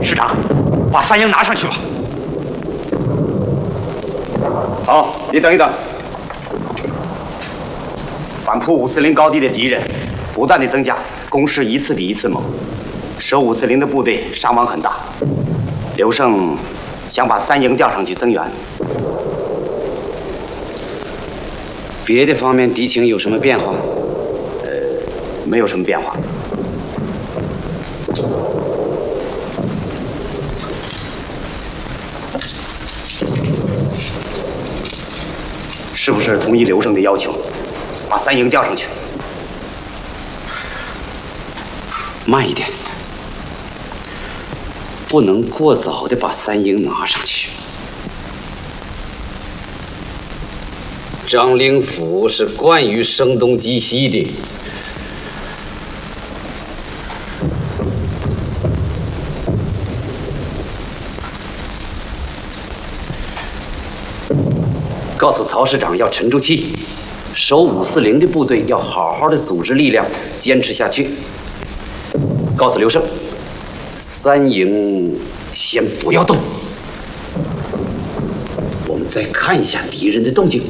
师长，把三营拿上去吧。 好，你等一等。反扑540高地的敌人不断的增加，攻势一次比一次猛，守540的部队伤亡很大。刘胜想把三营调上去增援。别的方面敌情有什么变化？没有什么变化。是不是同意刘胜的要求，把三营调上去？慢一点，不能过早的把三营拿上去。张灵甫是惯于声东击西的。告诉曹师长要沉住气，守540的部队要好好的组织力量，坚持下去。告诉刘胜，三营先不要动，我们再看一下敌人的动静。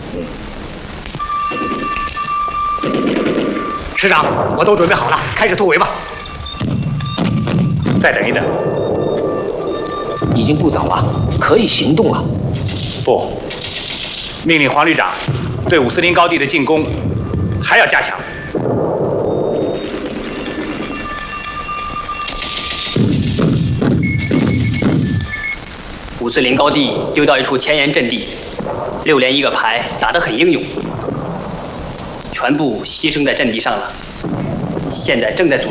师长，我都准备好了，开始突围吧。再等一等， 已经不早了，可以行动了。 不，命令黄旅长对540高地的进攻还要加强。 540高地丢到一处前沿阵地，6连1个排，打得很英勇，全部牺牲在阵地上了。现在正在组